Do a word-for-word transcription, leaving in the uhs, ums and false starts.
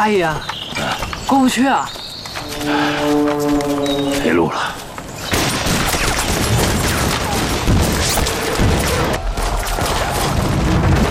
大爷，过不去啊！ 没路了。